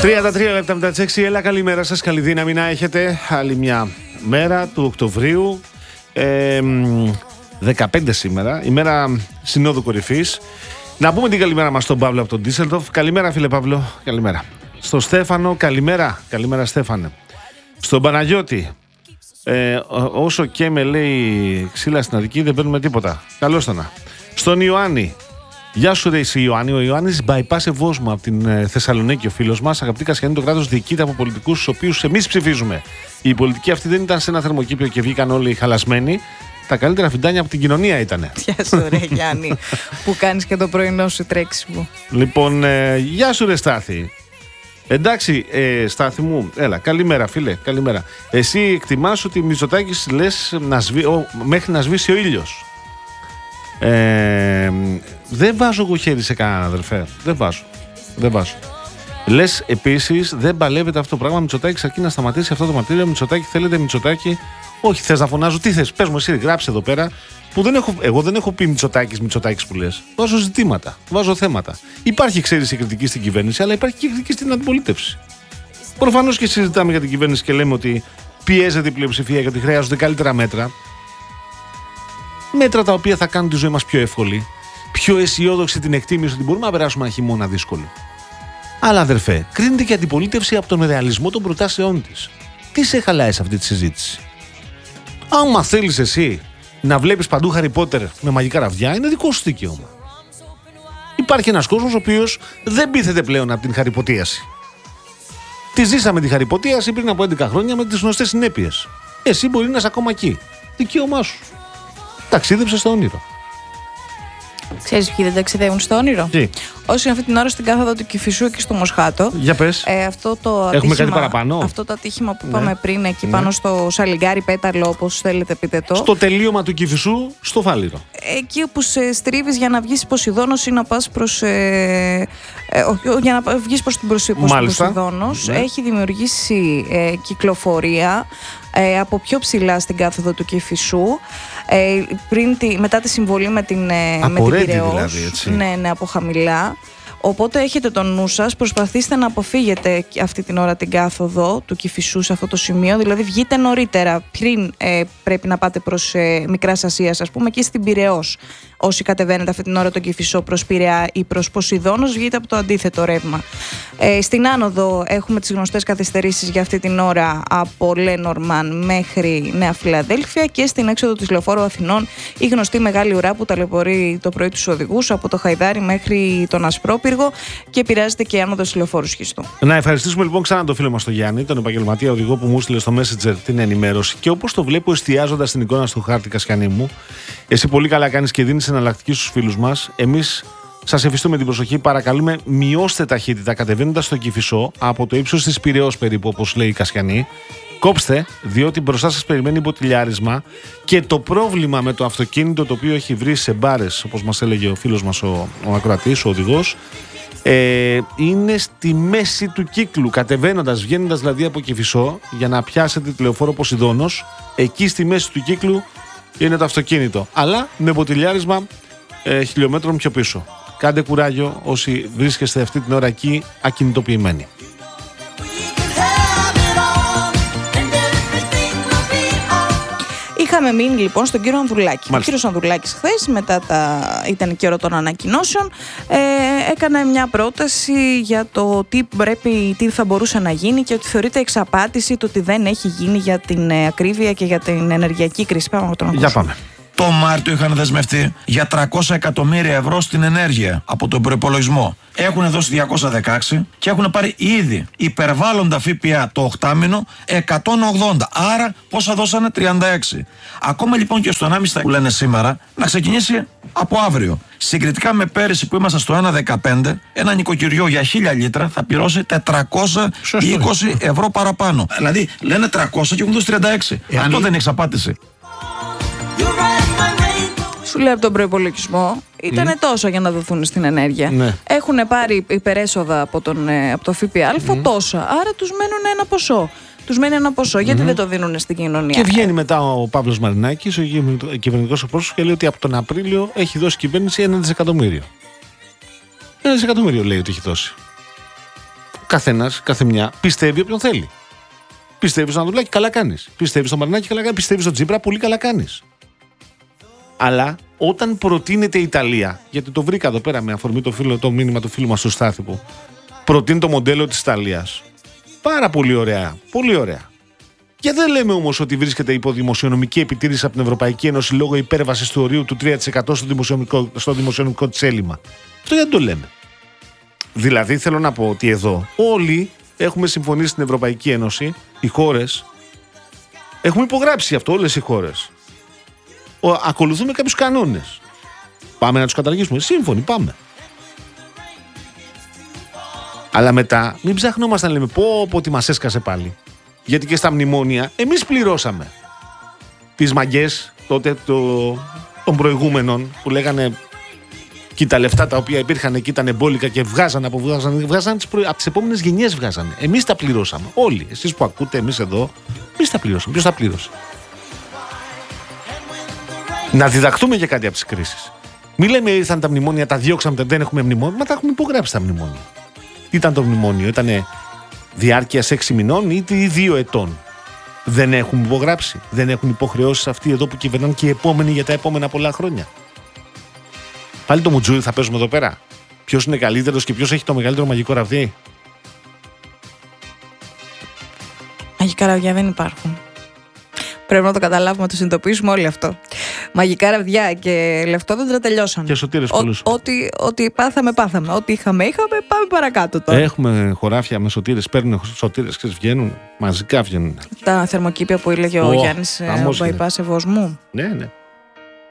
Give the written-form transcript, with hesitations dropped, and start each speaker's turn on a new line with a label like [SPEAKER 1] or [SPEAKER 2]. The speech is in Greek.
[SPEAKER 1] 33 λεπτά μετά τις 6. Έλα, καλημέρα σας, καλή δύναμη να έχετε. Άλλη μια μέρα του Οκτωβρίου, 15 σήμερα, ημέρα Συνόδου Κορυφής. Να πούμε την καλημέρα μας στον Παύλο από τον Ντίσσελντορφ. Καλημέρα, φίλε Παύλο, καλημέρα. Στον Στέφανο, καλημέρα, καλημέρα Στέφανε. Στον Παναγιώτη, όσο και με λέει ξύλα στην Αττική δεν παίρνουμε τίποτα. Καλώς το να. Στον Ιωάννη. Γεια σου, ρε εσύ Ιωάννη. Ο Ιωάννης bypass Βόσμου από την Θεσσαλονίκη, ο φίλος μας. Αγαπητοί Κασιανοί, το κράτος διοικείται από πολιτικούς στους οποίους εμείς ψηφίζουμε. Η πολιτική αυτή δεν ήταν σε ένα θερμοκήπιο και βγήκαν όλοι χαλασμένοι. Τα καλύτερα φιντάνια από την κοινωνία ήτανε.
[SPEAKER 2] Γεια σου, ρε Γιάννη, που κάνεις και το πρωινό σου τρέξιμο.
[SPEAKER 1] Λοιπόν, γεια σου, ρε Στάθη. Εντάξει, Στάθη μου, έλα, καλημέρα, φίλε, καλημέρα. Εσύ εκτιμάς ότι Μητσοτάκης λες μέχρι να σβήσει ο ήλιος. Δεν βάζω εγώ χέρι σε κανέναν, αδερφέ. Δεν βάζω. Λες επίσης, δεν παλεύεται αυτό το πράγμα. Μητσοτάκης αρκεί να σταματήσει αυτό το μαρτύριο. Μητσοτάκη, θέλετε Μητσοτάκη. Όχι, θες να φωνάζω, τι θες, πες μου εσύ, γράψε εδώ πέρα. Που εγώ δεν έχω πει Μητσοτάκης που λες. Βάζω ζητήματα, βάζω θέματα. Υπάρχει, ξέρεις, η κριτική στην κυβέρνηση, αλλά υπάρχει και η κριτική στην αντιπολίτευση. Προφανώς και συζητάμε για την κυβέρνηση και λέμε ότι πιέζεται η πλειοψηφία γιατί χρειάζονται καλύτερα μέτρα. Μέτρα τα οποία θα κάνουν τη ζωή μας πιο εύκολη, πιο αισιόδοξη την εκτίμηση ότι μπορούμε να περάσουμε ένα χειμώνα δύσκολο. Αλλά αδερφέ, κρίνεται και η αντιπολίτευση από τον ρεαλισμό των προτάσεών της. Τι σε χαλάει σε αυτή τη συζήτηση? Άμα θέλεις εσύ να βλέπεις παντού Harry Potter με μαγικά ραβδιά, είναι δικό σου δικαίωμα. Υπάρχει ένας κόσμος ο οποίος δεν πείθεται πλέον από την χαριποτίαση. Τη ζήσαμε τη χαριποτίαση πριν από 11 χρόνια με τις γνωστές συνέπειες. Εσύ μπορεί να είσαι ακόμα εκεί. Δικαίωμά σου. Ταξίδεψε στο όνειρο.
[SPEAKER 2] Ξέρεις ποιοι δεν ταξιδεύουν στο όνειρο?
[SPEAKER 1] Τι?
[SPEAKER 2] Όσοι είναι αυτή την ώρα στην κάθοδο του Κηφισού και στο Μοσχάτο.
[SPEAKER 1] Για πες. Έχουμε κάτι παραπάνω.
[SPEAKER 2] Αυτό το ατύχημα που είπαμε πριν, εκεί πάνω στο Σαλιγκάρι Πέταλο, όπως θέλετε πείτε το.
[SPEAKER 1] Στο τελείωμα του Κηφισού, στο Φάληρο.
[SPEAKER 2] Εκεί όπου σε στρίβεις για να βγεις Ποσειδώνος ή να πας προς. Για να βγεις προς την Ποσειδώνος, έχει δημιουργήσει κυκλοφορία από πιο ψηλά στην κάθοδο του Κηφισού. Μετά τη συμβολή με την Πειραιώς,
[SPEAKER 1] δηλαδή, έτσι.
[SPEAKER 2] Ναι, από χαμηλά. Οπότε έχετε τον νου σας, προσπαθήστε να αποφύγετε αυτή την ώρα την κάθοδο του Κηφισού σε αυτό το σημείο, δηλαδή βγείτε νωρίτερα πριν πρέπει να πάτε προς Μικράς Ασίας, ας πούμε, και στην Πειραιώς. Όσοι κατεβαίνετε αυτή την ώρα τον Κηφισό προς Πειραιά ή προς Ποσειδώνος, βγείτε από το αντίθετο ρεύμα. Στην άνοδο έχουμε τις γνωστές καθυστερήσεις για αυτή την ώρα από Λένормαν μέχρι Νέα Φιλαδέλφια, και στην έξοδο της Λεωφόρου Αθηνών η γνωστή μεγάλη ουρά που ταλαιπωρεί το πρωί τους οδηγούς από το Χαϊδάρι μέχρι τον Ασπρόπυργο και επηρεάζεται και η άνοδος της Λεωφόρου Σχιστού. Να ευχαριστήσουμε λοιπόν ξανά τον φίλο μας τον Γιάννη, τον επαγγελματία οδηγό που μου στείλε στο Messenger την ενημέρωση, και όπως το βλέπω εστιάζοντας την εικόνα στο χάρτη, Κασιανή μου, εσύ πολύ καλά κάνεις και δίνεις εναλλακτική στους φίλους μας. Εμείς σας ευχαριστούμε την προσοχή. Παρακαλούμε, μειώστε ταχύτητα κατεβαίνοντας στο Κηφισό από το ύψος της Πειραιώς περίπου, όπως λέει η Κασιανή. Κόψτε, διότι μπροστά σας περιμένει μποτιλιάρισμα, και το πρόβλημα με το αυτοκίνητο το οποίο έχει βρει σε μπάρες, όπως μας έλεγε ο φίλος μας ο ακροατής, ο οδηγός, είναι στη μέση του κύκλου. Κατεβαίνοντας, βγαίνοντας δηλαδή από Κηφισό για να πιάσετε τη λεωφόρο Ποσειδώνος, εκεί στη μέση του κύκλου είναι το αυτοκίνητο, αλλά με μποτιλιάρισμα χιλιόμετρων πιο πίσω. Κάντε κουράγιο όσοι βρίσκεστε αυτή την ώρα εκεί ακινητοποιημένοι. Είχαμε μείνει λοιπόν στον κύριο Ανδρουλάκη. Μάλιστα. Ο κύριος Ανδρουλάκης χθες, ήταν και ώρα των ανακοινώσεων, έκανε μια πρόταση για το τι θα μπορούσε να γίνει, και ότι θεωρείται εξαπάτηση το ότι δεν έχει γίνει για την ακρίβεια και για την ενεργειακή κρίση.
[SPEAKER 1] Για πάμε.
[SPEAKER 3] Το Μάρτιο είχαν δεσμευτεί για 300 εκατομμύρια ευρώ στην ενέργεια από τον προϋπολογισμό. Έχουν δώσει 216 και έχουν πάρει ήδη υπερβάλλοντα ΦΠΑ το 8μηνο 180. Άρα πόσα δώσανε? 36. Ακόμα λοιπόν και στο 1,5 που λένε σήμερα να ξεκινήσει από αύριο. Συγκριτικά με πέρυσι που ήμασταν στο 1,15, ένα νοικοκυριό για 1000 λίτρα θα πληρώσει 420 ευρώ παραπάνω. Δηλαδή λένε 300 και έχουν δώσει 36. Αυτό δεν είναι εξαπάτηση?
[SPEAKER 2] Σου λέει από τον προϋπολογισμό ήταν τόσα για να δοθούν στην ενέργεια.
[SPEAKER 1] Ναι.
[SPEAKER 2] Έχουν πάρει υπερέσοδα από το ΦΠΑ τόσα. Άρα τους μένουν ένα ποσό. Γιατί δεν το δίνουν στην κοινωνία?
[SPEAKER 1] Και βγαίνει μετά ο Παύλος Μαρινάκης, ο κυβερνητικός εκπρόσωπος, και λέει ότι από τον Απρίλιο έχει δώσει η κυβέρνηση 1 δισεκατομμύριο. 1 δισεκατομμύριο λέει ότι έχει δώσει. καθένας, καθεμιά πιστεύει όποιον θέλει. Πιστεύει στον Ανδρουλάκη, καλά κάνεις. Πιστεύει στον Μαρινάκη, καλά κάνεις. Πιστεύει στον Τσίπρα, πολύ καλά κάνεις. Αλλά όταν προτείνεται η Ιταλία, γιατί το βρήκα εδώ πέρα με αφορμή το μήνυμα του φίλου μας στο Στάθη που προτείνει το μοντέλο της Ιταλίας. Πάρα πολύ ωραία. Πολύ ωραία. Και δεν λέμε όμως ότι βρίσκεται υπό δημοσιονομική επιτήρηση από την Ευρωπαϊκή Ένωση λόγω υπέρβασης του ορίου του 3% στο δημοσιονομικό της έλλειμμα. Αυτό γιατί το λέμε. Δηλαδή θέλω να πω ότι εδώ όλοι έχουμε συμφωνήσει στην Ευρωπαϊκή Ένωση, οι χώρες, έχουμε υπογράψει αυτό όλες οι χώρες. Ακολουθούμε κάποιους κανόνες. Πάμε να τους καταργήσουμε. Σύμφωνοι, πάμε. Αλλά μετά μην ψαχνόμαστε να λέμε πω ότι μας έσκασε πάλι. Γιατί και στα μνημόνια εμείς πληρώσαμε τις μαγκές τότε των προηγούμενων που λέγανε και τα λεφτά τα οποία υπήρχαν εκεί ήταν εμπόλικα και βγάζανε από τις επόμενες γενιές βγάζανε. Εμείς τα πληρώσαμε. Όλοι. Εσείς που ακούτε, εμείς εδώ, εμείς τα πληρώσαμε. Ποιος τα πλήρωσε? Να διδαχτούμε για κάτι από τις κρίσεις. Μην λέμε ήρθαν τα μνημόνια, τα διώξαμε, δεν έχουμε μνημόνια. Μα τα έχουμε υπογράψει τα μνημόνια. Τι ήταν το μνημόνιο? Ήτανε διάρκειας 6 μηνών ή 2 ετών? Δεν έχουν υπογράψει. Δεν έχουν υποχρεώσεις αυτοί εδώ που κυβερνάνε και οι επόμενοι για τα επόμενα πολλά χρόνια. Πάλι το μουτζούρι θα παίζουμε εδώ πέρα. Ποιος είναι καλύτερος και ποιος έχει το μεγαλύτερο μαγικό ραβδί?
[SPEAKER 2] Μαγικά ραβδιά δεν υπάρχουν. Πρέπει να το καταλάβουμε, να το συνειδητοποιήσουμε όλοι αυτό. Μαγικά ραβδιά και λεφτόδεντρα τελειώσαν.
[SPEAKER 1] Και σωτήρες πολλούς.
[SPEAKER 2] Ό,τι πάθαμε. Ό,τι είχαμε, πάμε παρακάτω τώρα.
[SPEAKER 1] Έχουμε χωράφια με σωτήρες, παίρνουν σωτήρες και βγαίνουν. Μαζικά βγαίνουν.
[SPEAKER 2] Τα θερμοκήπια που έλεγε ο Γιάννης Μπαϊπά σε Βοσμού.
[SPEAKER 1] Ναι.